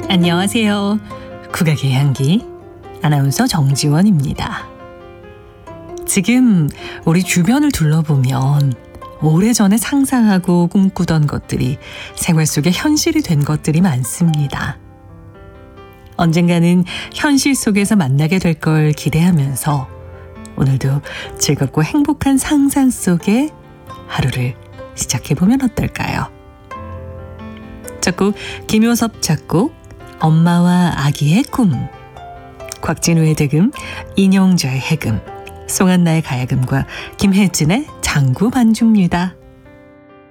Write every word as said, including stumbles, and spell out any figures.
안녕하세요. 국악의 향기 아나운서 정지원입니다. 지금 우리 주변을 둘러보면 오래전에 상상하고 꿈꾸던 것들이 생활 속에 현실이 된 것들이 많습니다. 언젠가는 현실 속에서 만나게 될 걸 기대하면서 오늘도 즐겁고 행복한 상상 속에 하루를 시작해보면 어떨까요? 작곡 김효섭 작곡 엄마와 아기의 꿈, 곽진우의 대금, 인용자의 해금, 송한나의 가야금과 김혜진의 장구 반주입니다.